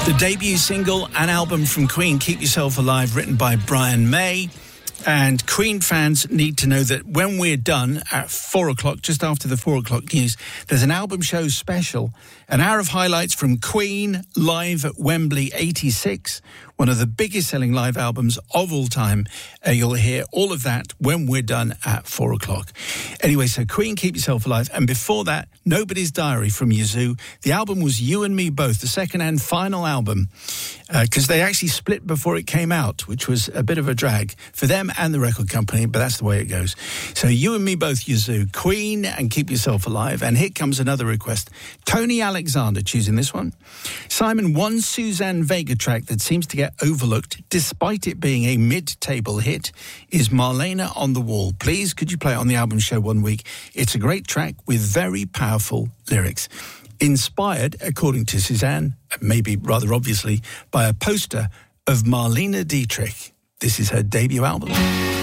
The debut single and album from Queen, Keep Yourself Alive, written by Brian May. And Queen fans need to know that when we're done at 4 o'clock, just after the 4 o'clock news, there's an album show special, an hour of highlights from Queen live at Wembley 86, one of the biggest selling live albums of all time. You'll hear all of that when we're done at 4 o'clock. Anyway, so Queen, Keep Yourself Alive. And before that, Nobody's Diary from Yazoo. The album was You and Me Both, the second and final album, because they actually split before it came out, which was a bit of a drag for them and the record company, but that's the way it goes. So You and Me Both, Yazoo, Queen and Keep Yourself Alive. And here comes another request. Tony Alexander choosing this one. Simon, one Suzanne Vega track that seems to get overlooked, despite it being a mid-table hit, is Marlena on the Wall. Please, could you play it on the album show one week? It's a great track with very powerful lyrics. Inspired, according to Suzanne, maybe rather obviously, by a poster of Marlene Dietrich. This is her debut album.